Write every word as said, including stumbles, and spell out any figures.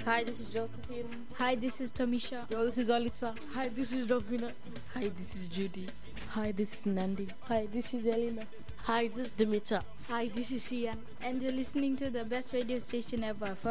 Hi, this is Josephine. Hi, this is Tamisha. Yo, this is Olitsa. Hi, this is Rovina. Hi, this is Judy. Hi, this is Nandi. Hi, this is Elena. Hi, this is Dimitra. Hi, this is Ian. And you're listening to the best radio station ever.